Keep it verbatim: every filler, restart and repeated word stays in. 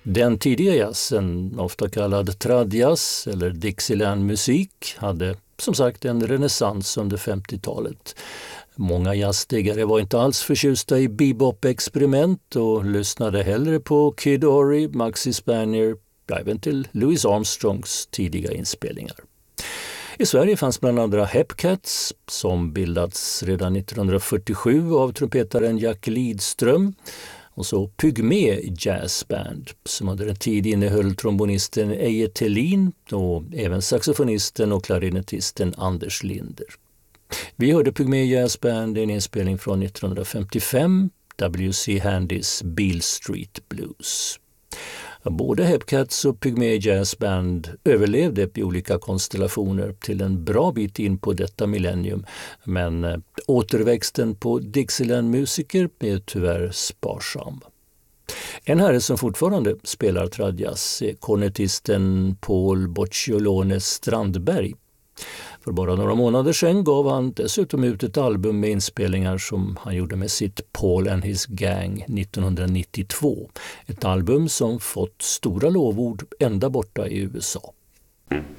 Den tidiga jazzen, ofta kallad tradjazz eller Dixieland-musik, hade som sagt en renässans under femtiotalet. Många jazzdiggare var inte alls förtjusta i bebop-experiment och lyssnade hellre på Kid Ory, Maxie Spanier, även till Louis Armstrongs tidiga inspelningar. I Sverige fanns bland andra Hepcats som bildats redan nittonhundrafyrtiosju av trumpetaren Jack Lidström, och så Pygmé Jazz Band som under en tid innehöll trombonisten Eje Thelin och även saxofonisten och klarinettisten Anders Linder. Vi hörde Pygmé Jazz Band i en inspelning från nittonhundrafemtiofem, W C Handys Beale Street Blues. Både Hepcats och Pygmé Jazz Band överlevde i olika konstellationer till en bra bit in på detta millennium, men äh, återväxten på Dixieland-musiker är tyvärr sparsam. En herre som fortfarande spelar tradjazz är kornettisten Paul Bocciolone Strandberg. För bara några månader sedan gav han dessutom ut ett album med inspelningar som han gjorde med sitt Paul and His Gang nittonhundranittiotvå. Ett album som fått stora lovord ända borta i U S A.